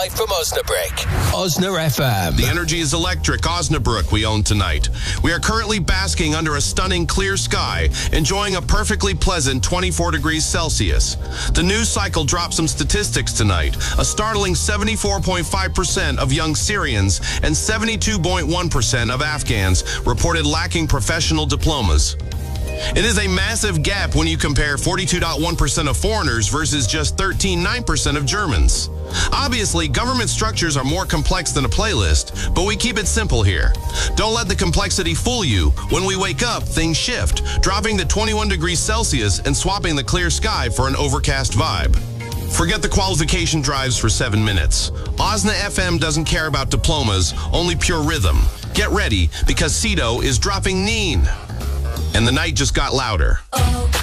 live from Osnabrück. Osna FM. The energy is electric. Osnabrück we own tonight. We are currently basking under a stunning clear sky, enjoying a perfectly pleasant 24 degrees Celsius. The news cycle dropped some statistics tonight. A startling 74.5% of young Syrians and 72.1% of Afghans reported lacking professional diplomas. It is a massive gap when you compare 42.1% of foreigners versus just 13.9% of Germans. Obviously, government structures are more complex than a playlist, but we keep it simple here. Don't let the complexity fool you. When we wake up, things shift, dropping to 21 degrees Celsius and swapping the clear sky for an overcast vibe. Forget the qualification drives for 7 minutes. Osna FM doesn't care about diplomas, only pure rhythm. Get ready, because Cito is dropping Neen. And the night just got louder.